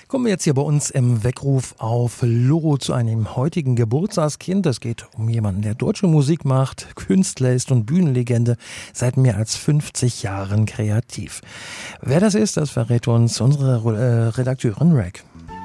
Kommen wir jetzt hier bei uns im Weckruf auf Loro zu einem heutigen Geburtstagskind. Es geht um jemanden, der deutsche Musik macht, Künstler ist und Bühnenlegende, seit mehr als 50 Jahren kreativ. Wer das ist, das verrät uns unsere Redakteurin Reg.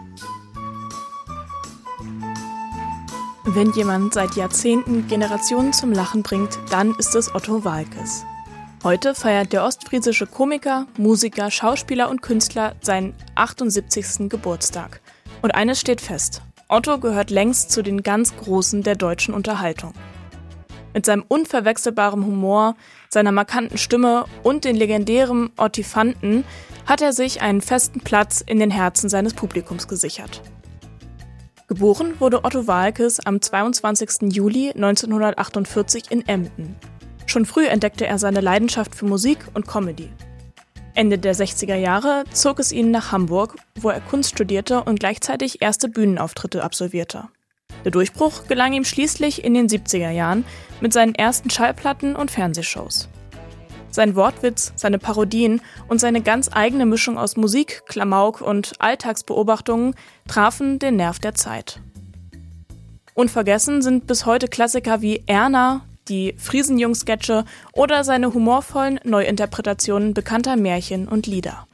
Wenn jemand seit Jahrzehnten Generationen zum Lachen bringt, dann ist es Otto Waalkes. Heute feiert der ostfriesische Komiker, Musiker, Schauspieler und Künstler seinen 78. Geburtstag. Und eines steht fest: Otto gehört längst zu den ganz Großen der deutschen Unterhaltung. Mit seinem unverwechselbaren Humor, seiner markanten Stimme und den legendären Ottifanten hat er sich einen festen Platz in den Herzen seines Publikums gesichert. Geboren wurde Otto Waalkes am 22. Juli 1948 in Emden. Schon früh entdeckte er seine Leidenschaft für Musik und Comedy. Ende der 60er Jahre zog es ihn nach Hamburg, wo er Kunst studierte und gleichzeitig erste Bühnenauftritte absolvierte. Der Durchbruch gelang ihm schließlich in den 70er Jahren mit seinen ersten Schallplatten und Fernsehshows. Sein Wortwitz, seine Parodien und seine ganz eigene Mischung aus Musik, Klamauk und Alltagsbeobachtungen trafen den Nerv der Zeit. Unvergessen sind bis heute Klassiker wie Erna, die Friesenjungs-Sketche oder seine humorvollen Neuinterpretationen bekannter Märchen und Lieder.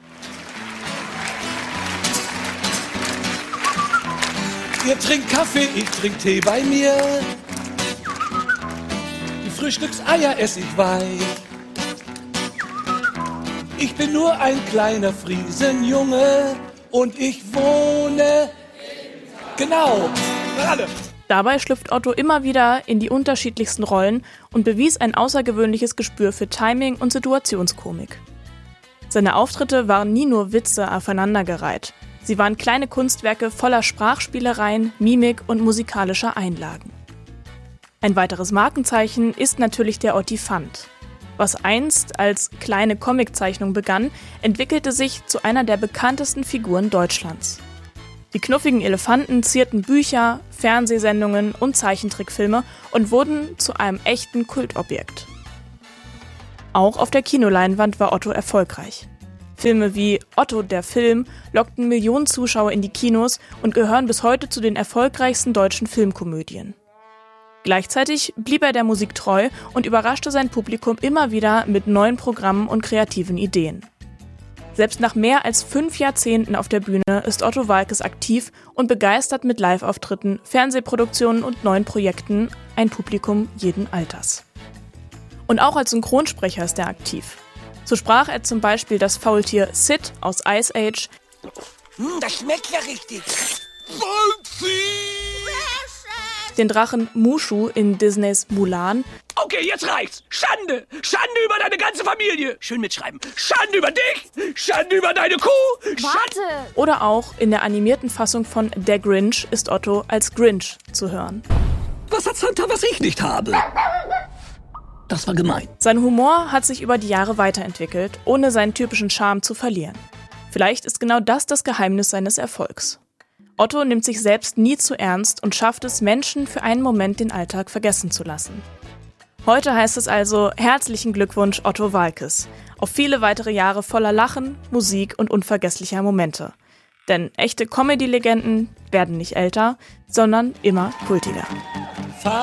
Ihr trinkt Kaffee, ich trink Tee bei mir. Die Frühstückseier esse ich weich. Ich bin nur ein kleiner Friesenjunge und ich wohne... Genau, alle. Dabei schlüpft Otto immer wieder in die unterschiedlichsten Rollen und bewies ein außergewöhnliches Gespür für Timing und Situationskomik. Seine Auftritte waren nie nur Witze aufeinandergereiht. Sie waren kleine Kunstwerke voller Sprachspielereien, Mimik und musikalischer Einlagen. Ein weiteres Markenzeichen ist natürlich der Ottifant. Was einst als kleine Comiczeichnung begann, entwickelte sich zu einer der bekanntesten Figuren Deutschlands. Die knuffigen Elefanten zierten Bücher, Fernsehsendungen und Zeichentrickfilme und wurden zu einem echten Kultobjekt. Auch auf der Kinoleinwand war Otto erfolgreich. Filme wie Otto der Film lockten Millionen Zuschauer in die Kinos und gehören bis heute zu den erfolgreichsten deutschen Filmkomödien. Gleichzeitig blieb er der Musik treu und überraschte sein Publikum immer wieder mit neuen Programmen und kreativen Ideen. Selbst nach mehr als 5 Jahrzehnten auf der Bühne ist Otto Waalkes aktiv und begeistert mit Live-Auftritten, Fernsehproduktionen und neuen Projekten ein Publikum jeden Alters. Und auch als Synchronsprecher ist er aktiv. So sprach er zum Beispiel das Faultier Sid aus Ice Age, Das schmeckt ja richtig. den Drachen Mushu in Disneys Mulan Okay, jetzt reicht's. Schande. Schande über deine ganze Familie. Schön mitschreiben. Schande über dich. Schande über deine Kuh. Warte! oder auch in der animierten Fassung von Der Grinch ist Otto als Grinch zu hören. Was hat Santa, was ich nicht habe? Das war gemein. Sein Humor hat sich über die Jahre weiterentwickelt, ohne seinen typischen Charme zu verlieren. Vielleicht ist genau das Geheimnis seines Erfolgs. Otto nimmt sich selbst nie zu ernst und schafft es, Menschen für einen Moment den Alltag vergessen zu lassen. Heute heißt es also: herzlichen Glückwunsch, Otto Waalkes, auf viele weitere Jahre voller Lachen, Musik und unvergesslicher Momente. Denn echte Comedy-Legenden werden nicht älter, sondern immer kultiger.